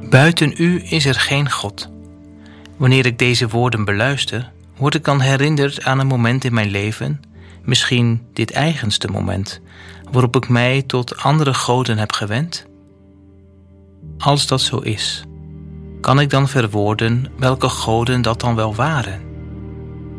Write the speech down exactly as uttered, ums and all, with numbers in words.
Buiten u is er geen God. Wanneer ik deze woorden beluister, word ik dan herinnerd aan een moment in mijn leven, misschien dit eigenste moment, waarop ik mij tot andere goden heb gewend? Als dat zo is, kan ik dan verwoorden welke goden dat dan wel waren?